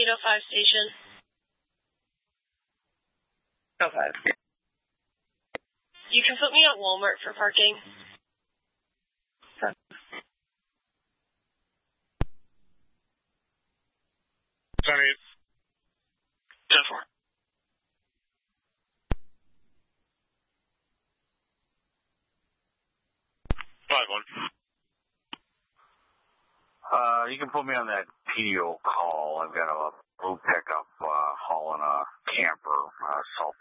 805 station. 05. You can put me at Walmart for parking. Okay. 10-8. 10-4. 5-1. You can put me on that PDO call. I've got a blue pickup hauling a camper,